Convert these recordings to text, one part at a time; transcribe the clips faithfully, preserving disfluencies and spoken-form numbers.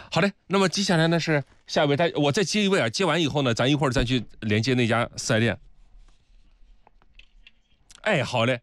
好嘞，那么接下来呢是下一位，他我再接一位啊，接完以后呢，咱一会儿再去连接那家四 S 店。哎，好嘞。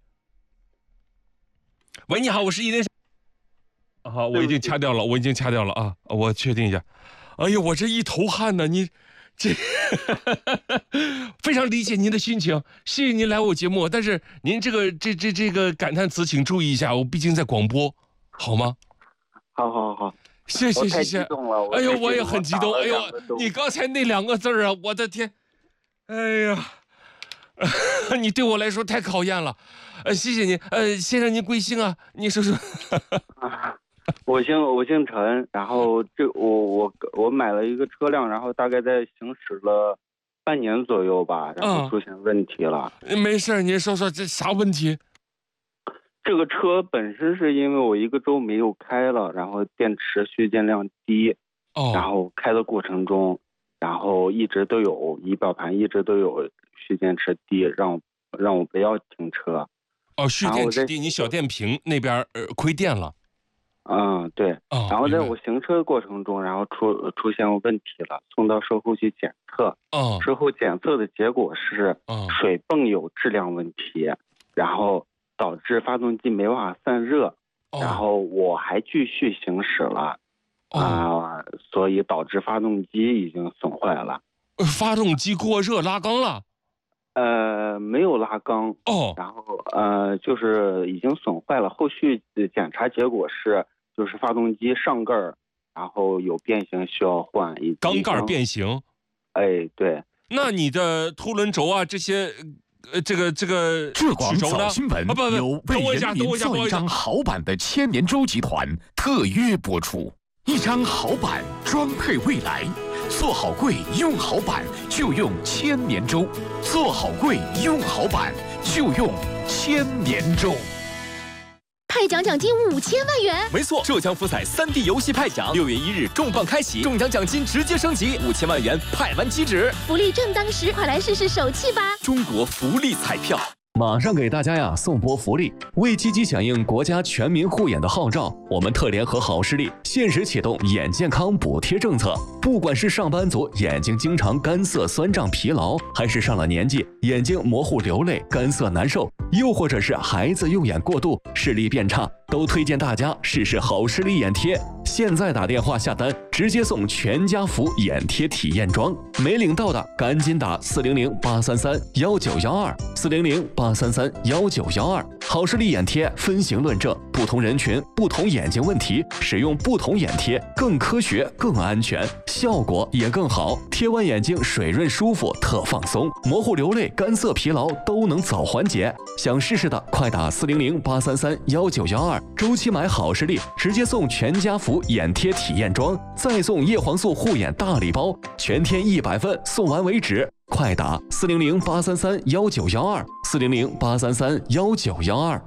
喂，你好，我是一零。好，我已经掐掉了，我已经掐掉了啊，我确定一下。哎呦，我这一头汗呢，你这非常理解您的心情，谢谢您来我节目，但是您这个这这这个感叹词请注意一下，我毕竟在广播，好吗？ 好好好。 谢谢谢谢，哎呦，我也很激动，哎呦，你刚才那两个字啊，我的天，哎呀，你对我来说太考验了，呃，谢谢您，呃，先生您贵姓啊？你说说。 我姓我姓陈，然后这我我我买了一个车辆，然后大概在行驶了半年左右吧，然后出现问题了。 嗯、没事，您说说这啥问题？ 这个车本身是因为我一个周没有开了，然后电池续电量低， 哦， 然后开的过程中，然后一直都有仪表盘一直都有续电池低，让让我不要停车。 哦，续电池低，你小电瓶那边呃亏电了。 嗯，对。 哦， 然后在我行车的过程中，然后出出现问题了，送到售后去检测。 哦， 售后检测的结果是水泵有质量问题，哦、然后导致发动机没办法散热，哦、然后我还继续行驶了，啊、哦呃，所以导致发动机已经损坏了。 发动机过热拉缸了？ 呃，没有拉缸。 哦， 然后呃，就是已经损坏了。后续检查结果是。就是发动机上盖儿，然后有变形需要换， 缸盖变形。 哎，对。 那你的凸轮轴啊，这些，呃，这个这个浙广早新闻、啊、不不由为人民造一张好版的千年舟集团特约播出。一张好版装配未来，做好柜用好版就用千年舟，做好柜用好版就用千年舟。 派奖奖金五千万元， 没错，浙江福彩三 D 游戏派奖，六月一日重磅开启，中奖奖金直接升级，五千万元派完即止， 福利正当时，快来试试手气吧！ 中国福利彩票。 马上给大家呀送波福利，为积极响应国家全民护眼的号召，我们特联合好视力限时启动眼健康补贴政策。不管是上班族眼睛经常干涩、酸胀、疲劳，还是上了年纪眼睛模糊、流泪、干涩难受，又或者是孩子用眼过度、视力变差，都推荐大家试试好视力眼贴。现在打电话下单，直接送全家福眼贴体验装。没领到的赶紧打四零零八三三幺九幺二四零零八三三幺九幺二。好视力眼贴分型论证，不同人群、不同眼睛问题，使用不同眼贴更科学、更安全，效果也更好。贴完眼睛水润舒服，特放松，模糊、流泪、干涩、疲劳都能早缓解。想试试的快打四零零八三三幺九幺二，周期买好视力，直接送全家福眼贴体验装，再送叶黄素护眼大礼包，全天一百份，送完为止。快打四零零八三三幺九幺二，四零零八三三幺九幺二。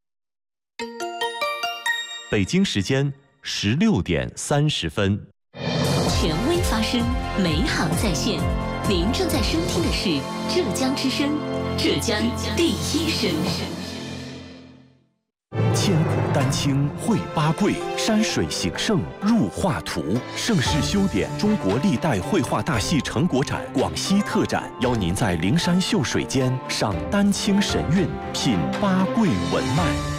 北京时间十六点三十分。 权威发声，美好在线。您正在收听的是浙江之声，浙江第一声。 千古丹青绘八桂，山水形胜入画图。盛世修典中国历代绘画大戏成果展广西特展，邀您在灵山秀水间赏丹青神韵，品八桂文脉。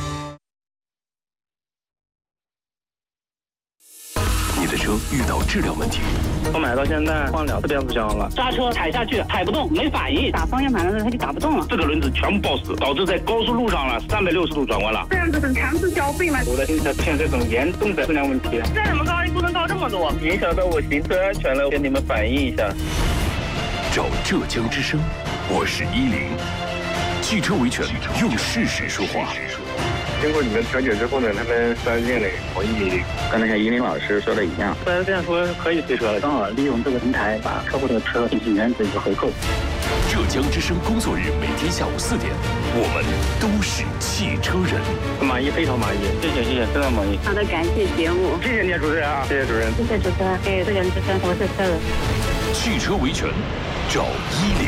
你的车遇到质量问题， 我买到现在换两次变速箱了， 刹车踩下去踩不动，没反应， 打方向盘的时候它就打不动了， 这个轮子全部抱死，导致在高速路上了三百六十度转弯了。 这样子很强制消费吗？ 我的新车出现这种严重的质量问题， 再怎么高不能高这么多， 影响到我行车安全了，跟你们反映一下。 找浙江之声，我是依林。汽车维权，用事实说话。 经过你们调解之后呢，他们四 S 店呢同意，跟那个依林老师说的一样，四 S 店说可以退车了， 刚好利用这个平台把客户的车进行原则一个回购。 浙江之声工作日每天下午四点，我们都是汽车人。 满意，非常满意，谢谢谢谢，非常满意。 好的，感谢节目， 谢谢你主持人啊，谢谢主任， 谢谢主持人，谢谢浙江之声，我是车人。 汽车维权，找依林。